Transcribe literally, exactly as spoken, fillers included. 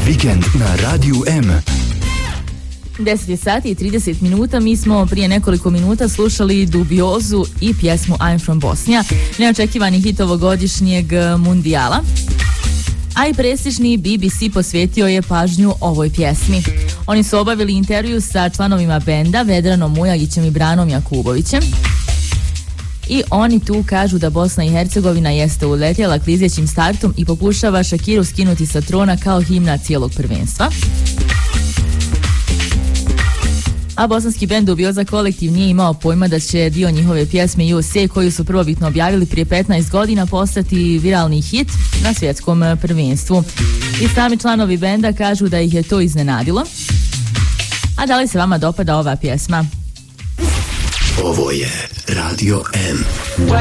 Vikend na Radiju M. deset je sati i trideset minuta, mi smo prije nekoliko minuta slušali Dubiozu i pjesmu I'm from Bosnia, neočekivani hit ovogodišnjeg mundijala. A i prestižni B B C posvetio je pažnju ovoj pjesmi. Oni su obavili intervju sa članovima benda Vedranom Mujagićem i Branom Jakubovićem. I oni tu kažu da Bosna i Hercegovina jeste uletjela klizećim startom i pokušava Shakiru skinuti sa trona kao himna cijelog prvenstva. A bosanski bend Dubioza kolektiv nije imao pojma da će dio njihove pjesme U S A koju su prvobitno objavili prije petnaest godina postati viralni hit na svjetskom prvenstvu. I sami članovi benda kažu da ih je to iznenadilo. A da li se vama dopada ova pjesma? Ovo je Radio M.